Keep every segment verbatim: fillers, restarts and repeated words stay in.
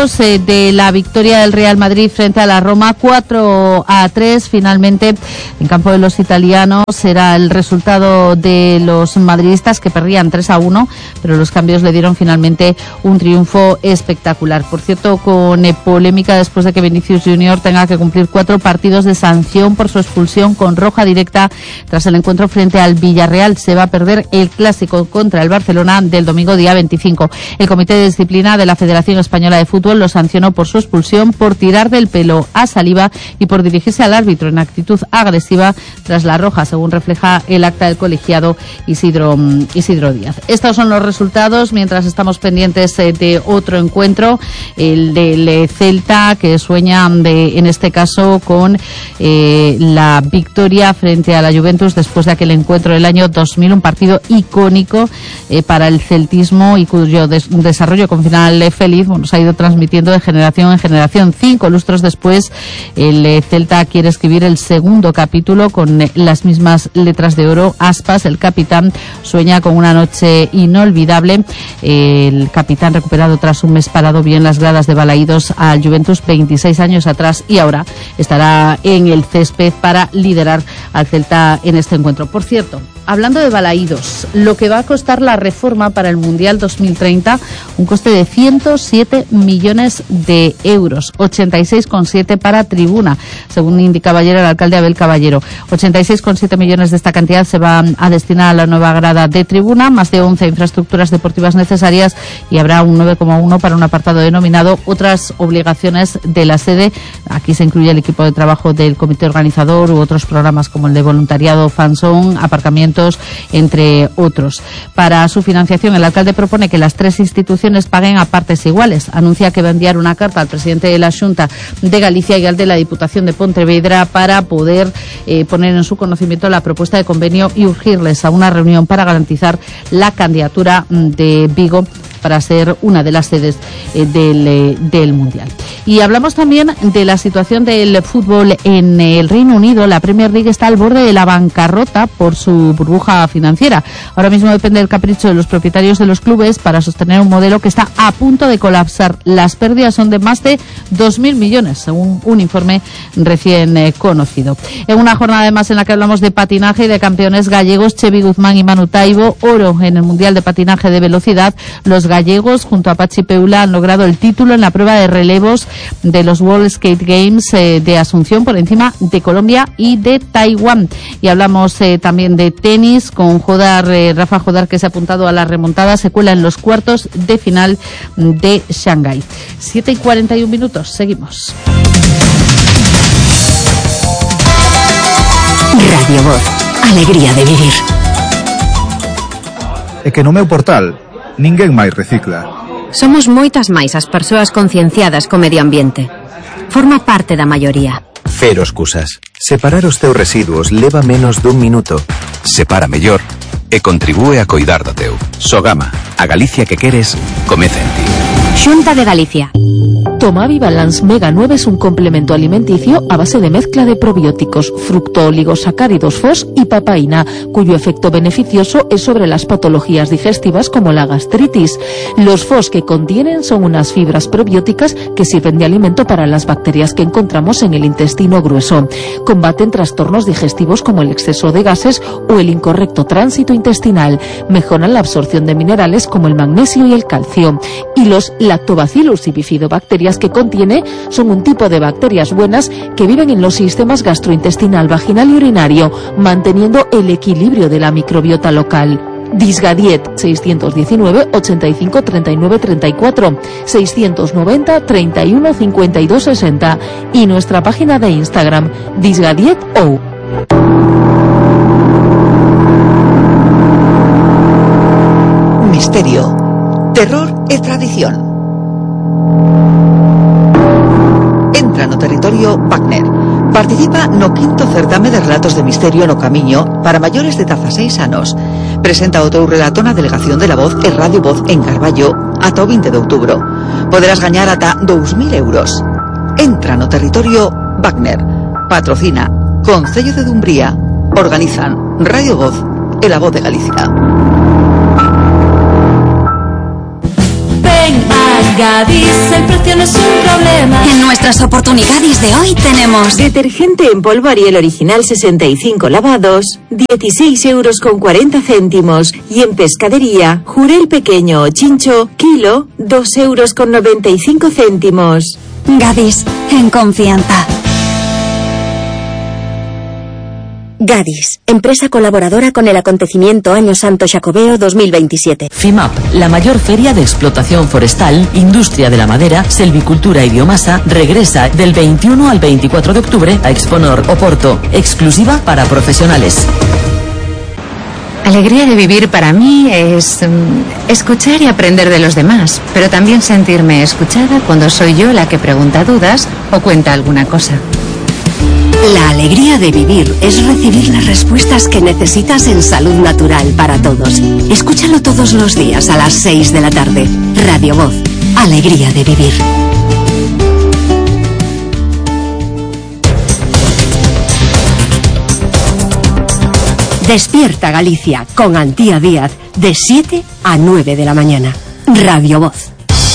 minutos eh, de la victoria del Real Madrid frente a la Roma, cuatro a tres. Finalmente, en campo de los italianos, será el resultado de los madridistas, que perdían tres a uno, pero los cambios le dieron finalmente un triunfo espectacular. Por cierto, con eh, polémica después de que Vinicius Junior tenga que cumplir cuatro partidos de sanción por su expulsión con roja directa tras el encuentro frente al Villarreal. Se va a perder el clásico contra el Barcelona del domingo día veinticinco. El Comité de Disciplina de la Federación Española de Fútbol lo sancionó por su expulsión, por tirar del pelo a Saliba y por dirigirse al árbitro en actitud agresiva tras la roja, según refleja el acta del colegiado Isidro, Isidro Díaz. Estos son los resultados, mientras estamos pendientes eh, de otro encuentro, el del Celta, que sueña de, en este caso con eh, la victoria frente a la Juventus después de aquel encuentro del año dos mil, un partido icónico eh, para el celtismo y cuyo des desarrollo con final eh, feliz bueno, se ha ido transmitiendo de generación en generación. Cinco lustros después, el eh, Celta quiere escribir el segundo capítulo con eh, las mismas letras de oro. Aspas, el capitán, sueña con una noche inolvidable. Eh, el capitán, recuperado tras un mes parado, vio en las gradas de Balaídos al Juventus veintiséis años atrás y ahora estará en el césped para liderar al Celta en este encuentro. Por cierto, hablando de Balaídos, lo que va a costar la reforma para el Mundial dos mil treinta, un coste de ciento siete millones de euros, ochenta y seis coma siete para Tribuna, según indicaba ayer el alcalde Abel Caballero. ochenta y seis coma siete millones de esta cantidad se van a destinar a la nueva grada de Tribuna, más de once infraestructuras deportivas necesarias, y habrá un nueve coma uno para un apartado denominado otras obligaciones de la sede. Aquí se incluye el equipo de trabajo del comité organizador u otros programas como el de voluntariado Fanzone, aparcamientos, entre otros. Para su financiación, el alcalde propone que las tres instituciones paguen a partes iguales. Anuncia que va a enviar una carta al presidente de la Xunta de Galicia y al de la Diputación de Pontevedra para poder eh, poner en su conocimiento la propuesta de convenio y urgirles a una reunión para garantizar la candidatura de Vigo para ser una de las sedes eh, del, eh, del Mundial. Y hablamos también de la situación del fútbol en el Reino Unido. La Premier League está al borde de la bancarrota por su burbuja financiera. Ahora mismo depende del capricho de los propietarios de los clubes para sostener un modelo que está a punto de colapsar. Las pérdidas son de más de dos mil millones, según un informe recién eh, conocido. En una jornada además en la que hablamos de patinaje y de campeones gallegos, Chevi Guzmán y Manu Taibo, oro en el Mundial de Patinaje de Velocidad. Los gallegos, junto a Pachi Peula, han logrado el título en la prueba de relevos de los World Skate Games eh, de Asunción, por encima de Colombia y de Taiwán. Y hablamos eh, también de tenis con Jodar, eh, Rafa Jodar, que se ha apuntado a la remontada, se cuela en los cuartos de final de Shanghái. siete y cuarenta y un minutos, seguimos. Radio Voz, alegría de vivir. É que no meu portal ninguén máis recicla. Somos moitas máis as persoas concienciadas co medio ambiente. Forma parte da maioría. Cero excusas. Separar os teus residuos leva menos dun minuto. Separa mellor e contribúe a coidar do teu. Sogama, a Galicia que queres, comeza en ti. Xunta de Galicia. Tomavi Balance Mega nueve es un complemento alimenticio a base de mezcla de probióticos, fructooligosacáridos F O S y papaína, cuyo efecto beneficioso es sobre las patologías digestivas como la gastritis. Los F O S que contienen son unas fibras probióticas que sirven de alimento para las bacterias que encontramos en el intestino grueso. Combaten trastornos digestivos como el exceso de gases o el incorrecto tránsito intestinal. Mejoran la absorción de minerales como el magnesio y el calcio. Y los Lactobacillus y bifidobacterias que contiene son un tipo de bacterias buenas que viven en los sistemas gastrointestinal, vaginal y urinario, manteniendo el equilibrio de la microbiota local. Disgadiet seiscientos diecinueve, ochenta y cinco, treinta y nueve, treinta y cuatro, seiscientos noventa, treinta y uno, cincuenta y dos, sesenta y nuestra página de Instagram Disgadiet O. Misterio, terror e tradición. Entra no territorio Wagner. Participa no quinto certame de relatos de misterio no Camiño para maiores de dezasseis anos. Presenta o teu relato na Delegación de la Voz e Radio Voz en Carballo ata o vinte de outubro. Poderás gañar ata dous mil euros. Entra no territorio Wagner. Patrocina Concello de Dumbría. Organizan Radio Voz e La Voz de Galicia. Ven a Gadis, el precio no es las oportunidades de hoy tenemos... Detergente en polvo Ariel original sesenta y cinco lavados, dieciséis euros con cuarenta céntimos. Y en pescadería, Jurel pequeño o chincho, kilo, dos euros con noventa y cinco céntimos. Gadis, en confianza. Gadis, empresa colaboradora con el acontecimiento Año Santo Xacobeo dos mil veintisiete. FIMAP, la mayor feria de explotación forestal, industria de la madera, selvicultura y biomasa, regresa del veintiuno al veinticuatro de octubre a Exponor, Oporto, exclusiva para profesionales. Alegría de vivir para mí es um, escuchar y aprender de los demás, pero también sentirme escuchada cuando soy yo la que pregunta dudas o cuenta alguna cosa. La alegría de vivir es recibir las respuestas que necesitas en Salud Natural para Todos. Escúchalo todos los días a las seis de la tarde. Radio Voz. Alegría de vivir. Despierta Galicia con Antía Díaz de siete a nueve de la mañana. Radio Voz.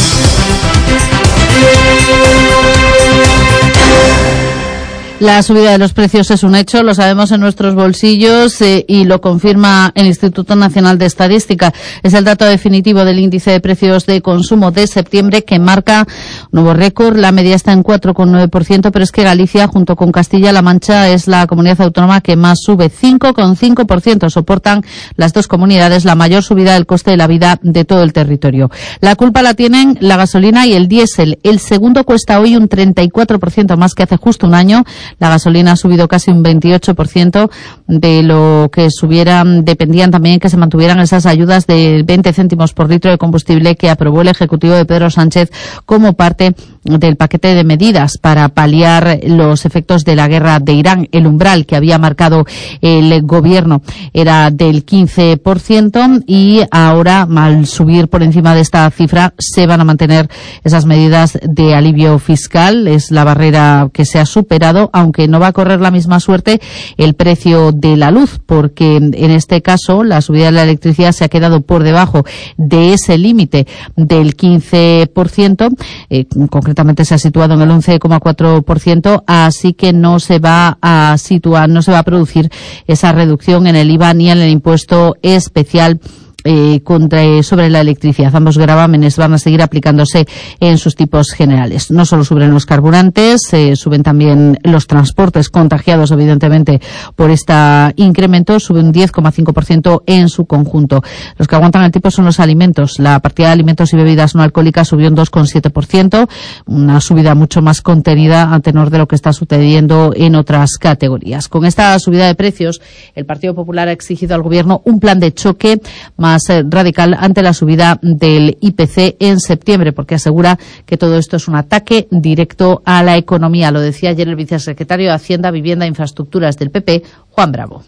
La subida de los precios es un hecho, lo sabemos en nuestros bolsillos eh, y lo confirma el Instituto Nacional de Estadística. Es el dato definitivo del índice de precios de consumo de septiembre que marca un nuevo récord. La media está en cuatro coma nueve por ciento, pero es que Galicia, junto con Castilla-La Mancha, es la comunidad autónoma que más sube. cinco coma cinco por ciento soportan las dos comunidades la mayor subida del coste de la vida de todo el territorio. La culpa la tienen la gasolina y el diésel. El segundo cuesta hoy un treinta y cuatro por ciento más que hace justo un año. La gasolina ha subido casi un veintiocho por ciento de lo que subieran, dependían también que se mantuvieran esas ayudas de veinte céntimos por litro de combustible que aprobó el Ejecutivo de Pedro Sánchez como parte del paquete de medidas para paliar los efectos de la guerra de Irán. El umbral que había marcado el gobierno era del quince por ciento y ahora, al subir por encima de esta cifra, se van a mantener esas medidas de alivio fiscal. Es la barrera que se ha superado, aunque no va a correr la misma suerte el precio de la luz, porque en este caso la subida de la electricidad se ha quedado por debajo de ese límite del quince por ciento, eh, concretamente se ha situado en el once coma cuatro por ciento, así que no se va a situar, no se va a producir esa reducción en el I V A ni en el impuesto especial Eh, contra, eh, sobre la electricidad. Ambos gravámenes van a seguir aplicándose en sus tipos generales. No solo suben los carburantes, eh, suben también los transportes contagiados, evidentemente, por este incremento, suben un diez coma cinco por ciento en su conjunto. Los que aguantan el tipo son los alimentos. La partida de alimentos y bebidas no alcohólicas subió un dos coma siete por ciento, una subida mucho más contenida a tenor de lo que está sucediendo en otras categorías. Con esta subida de precios, el Partido Popular ha exigido al Gobierno un plan de choque más más radical ante la subida del I P C en septiembre, porque asegura que todo esto es un ataque directo a la economía. Lo decía ayer el vicesecretario de Hacienda, Vivienda e Infraestructuras del P P, Juan Bravo.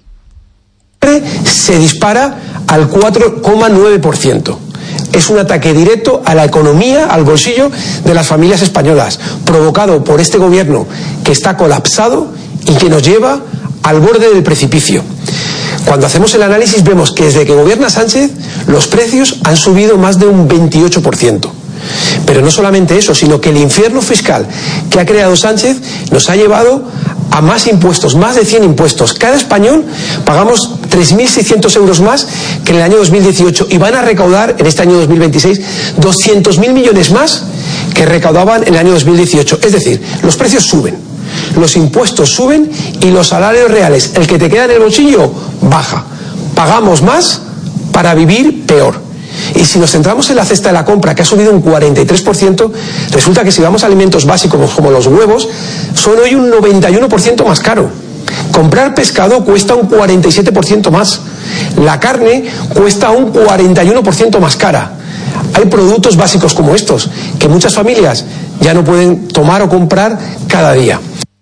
Se dispara al cuatro coma nueve por ciento. Es un ataque directo a la economía, al bolsillo de las familias españolas, provocado por este gobierno que está colapsado y que nos lleva al borde del precipicio. Cuando hacemos el análisis vemos que desde que gobierna Sánchez los precios han subido más de un veintiocho por ciento. Pero no solamente eso, sino que el infierno fiscal que ha creado Sánchez nos ha llevado a más impuestos, más de cien impuestos. Cada español pagamos tres mil seiscientos euros más que en el año dos mil dieciocho y van a recaudar en este año dos mil veintiséis doscientos mil millones más que recaudaban en el año dos mil dieciocho. Es decir, los precios suben. Los impuestos suben y los salarios reales, el que te queda en el bolsillo, baja. Pagamos más para vivir peor. Y si nos centramos en la cesta de la compra, que ha subido un cuarenta y tres por ciento, resulta que si vamos a alimentos básicos como los huevos, son hoy un noventa y uno por ciento más caro. Comprar pescado cuesta un cuarenta y siete por ciento más. La carne cuesta un cuarenta y uno por ciento más cara. Hay productos básicos como estos que muchas familias ya no pueden tomar o comprar cada día.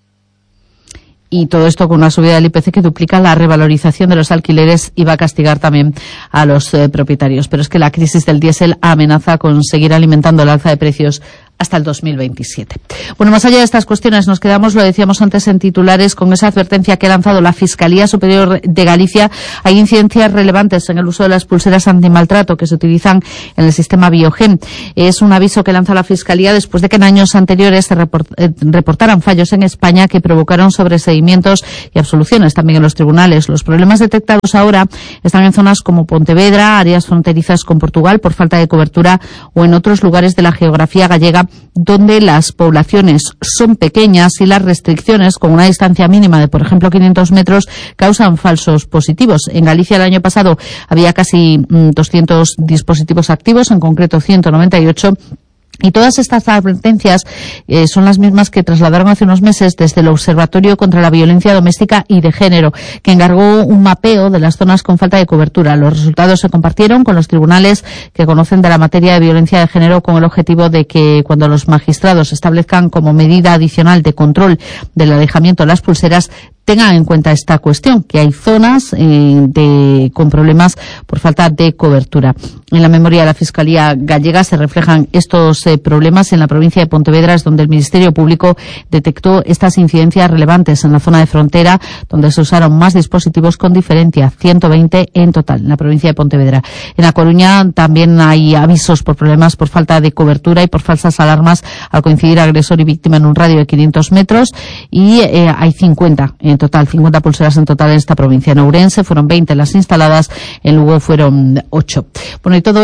Y todo esto con una subida del I P C que duplica la revalorización de los alquileres y va a castigar también a los eh, propietarios. Pero es que la crisis del diésel amenaza con seguir alimentando el alza de precios hasta el dos mil veintisiete. Bueno, más allá de estas cuestiones, nos quedamos, lo decíamos antes en titulares, con esa advertencia que ha lanzado la Fiscalía Superior de Galicia. Hay incidencias relevantes en el uso de las pulseras antimaltrato que se utilizan en el sistema Biogen. Es un aviso que lanza la Fiscalía después de que en años anteriores se report, eh, reportaran fallos en España que provocaron sobreseimientos y absoluciones también en los tribunales. Los problemas detectados ahora están en zonas como Pontevedra, áreas fronterizas con Portugal por falta de cobertura, o en otros lugares de la geografía gallega donde las poblaciones son pequeñas y las restricciones con una distancia mínima de, por ejemplo, quinientos metros causan falsos positivos. En Galicia el año pasado había casi mmm, doscientos dispositivos activos, en concreto ciento noventa y ocho. Y todas estas advertencias eh, son las mismas que trasladaron hace unos meses desde el Observatorio contra la Violencia Doméstica y de Género, que encargó un mapeo de las zonas con falta de cobertura. Los resultados se compartieron con los tribunales que conocen de la materia de violencia de género, con el objetivo de que cuando los magistrados establezcan como medida adicional de control del alejamiento de las pulseras, tengan en cuenta esta cuestión, que hay zonas eh, de, con problemas por falta de cobertura. En la memoria de la Fiscalía gallega se reflejan estos eh, problemas. En la provincia de Pontevedra es donde el Ministerio Público detectó estas incidencias relevantes en la zona de frontera, donde se usaron más dispositivos con diferencia, ciento veinte en total, en la provincia de Pontevedra. En A Coruña también hay avisos por problemas por falta de cobertura y por falsas alarmas al coincidir agresor y víctima en un radio de quinientos metros, y eh, hay cincuenta en total, cincuenta pulseras en total en esta provincia. En Ourense fueron veinte las instaladas, en Lugo fueron ocho. Bueno, y todo